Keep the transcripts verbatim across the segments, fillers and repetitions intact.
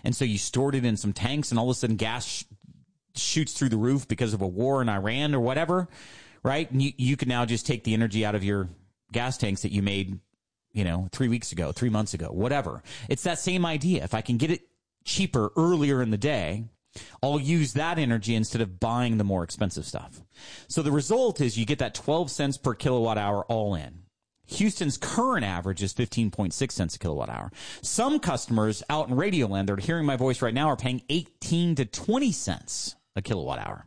And so you stored it in some tanks, and all of a sudden gas sh- shoots through the roof because of a war in Iran or whatever, right? And you, you can now just take the energy out of your gas tanks that you made, you know, three weeks ago, three months ago, whatever. It's that same idea. If I can get it cheaper earlier in the day, I'll use that energy instead of buying the more expensive stuff. So the result is you get that twelve cents per kilowatt hour all in. Houston's current average is fifteen point six cents a kilowatt hour. Some customers out in Radio Land that are hearing my voice right now are paying eighteen to twenty cents a kilowatt hour.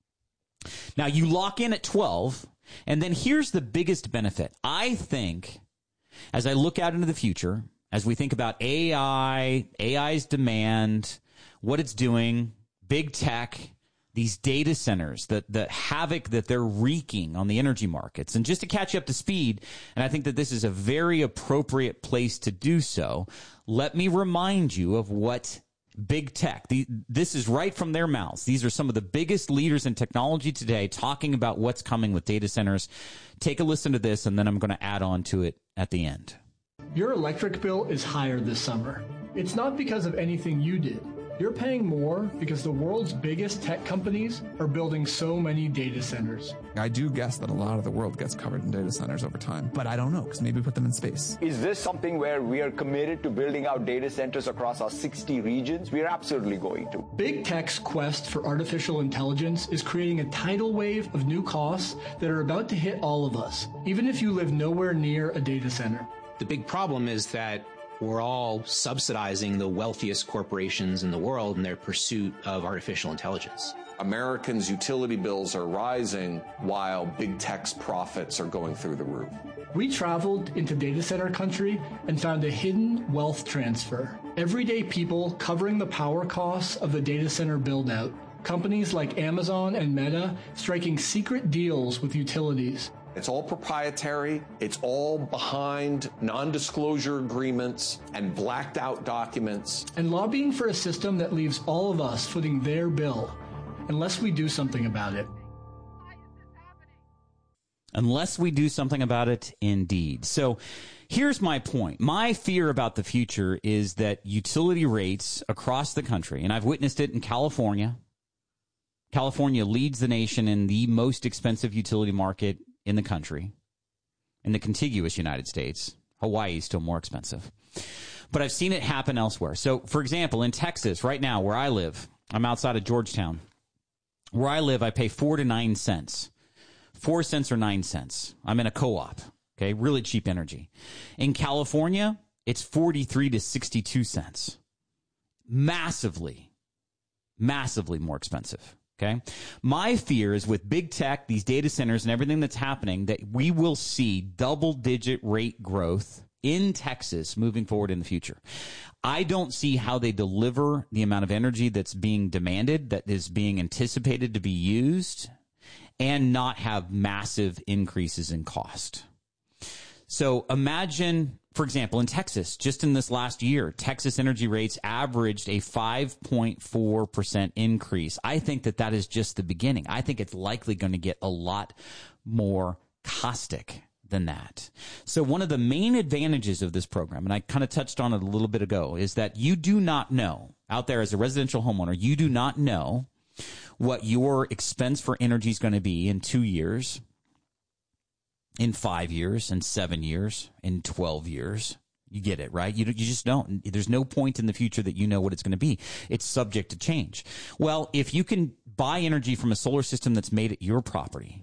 Now you lock in at twelve, and then here's the biggest benefit. I think as I look out into the future, as we think about A I, A I's demand, what it's doing, big tech, these data centers, the, the havoc that they're wreaking on the energy markets. And just to catch you up to speed, and I think that this is a very appropriate place to do so, let me remind you of what big tech, the, this is right from their mouths. These are some of the biggest leaders in technology today talking about what's coming with data centers. Take a listen to this, and then I'm going to add on to it at the end. Your electric bill is higher this summer. It's not because of anything you did. You're paying more because the world's biggest tech companies are building so many data centers. I do guess that a lot of the world gets covered in data centers over time, but I don't know, because maybe we put them in space. Is this something where we are committed to building out data centers across our sixty regions? We are absolutely going to. Big tech's quest for artificial intelligence is creating a tidal wave of new costs that are about to hit all of us, even if you live nowhere near a data center. The big problem is that we're all subsidizing the wealthiest corporations in the world in their pursuit of artificial intelligence. Americans' utility bills are rising while big tech's profits are going through the roof. We traveled into data center country and found a hidden wealth transfer. Everyday people covering the power costs of the data center build-out. Companies like Amazon and Meta striking secret deals with utilities. It's all proprietary. It's all behind non-disclosure agreements and blacked out documents. And lobbying for a system that leaves all of us footing their bill, unless we do something about it. Unless we do something about it, indeed. So here's my point. My fear about the future is that utility rates across the country, and I've witnessed it in California. California leads the nation in the most expensive utility market in the country, in the contiguous United States. Hawaii is still more expensive. But I've seen it happen elsewhere. So, for example, in Texas, right now, where I live, I'm outside of Georgetown. Where I live, I pay four to nine cents. Four cents or nine cents. I'm in a co-op. Okay, really cheap energy. In California, it's forty-three to sixty-two cents. Massively, massively more expensive. Okay. My fear is with big tech, these data centers and everything that's happening, that we will see double digit rate growth in Texas moving forward in the future. I don't see how they deliver the amount of energy that's being demanded, that is being anticipated to be used, and not have massive increases in cost. So imagine, for example, in Texas, just in this last year, Texas energy rates averaged a five point four percent increase. I think that that is just the beginning. I think it's likely going to get a lot more caustic than that. So one of the main advantages of this program, and I kind of touched on it a little bit ago, is that you do not know, out there as a residential homeowner, you do not know what your expense for energy is going to be in two years, in five years, in seven years, in twelve years. You get it, right? You, you just don't. There's no point in the future that you know what it's going to be. It's subject to change. Well, if you can buy energy from a solar system that's made at your property,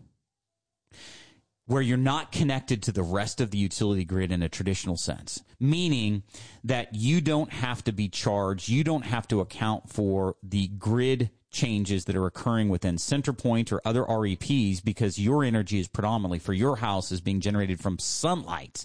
where you're not connected to the rest of the utility grid in a traditional sense, meaning that you don't have to be charged, you don't have to account for the grid changes that are occurring within CenterPoint or other R E Ps, because your energy is predominantly for your house is being generated from sunlight.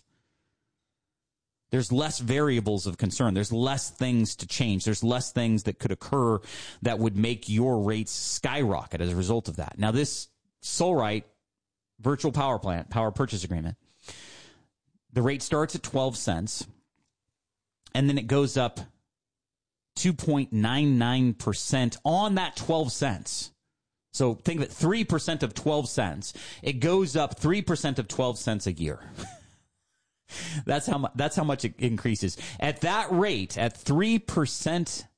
There's less variables of concern. There's less things to change. There's less things that could occur that would make your rates skyrocket as a result of that. Now, this Solrite virtual power plant, power purchase agreement, the rate starts at twelve cents, and then it goes up two point nine nine percent on that twelve cents. So think of it, three percent of twelve cents. It goes up three percent of twelve cents a year. That's how much, that's how much it increases. At that rate, at three percent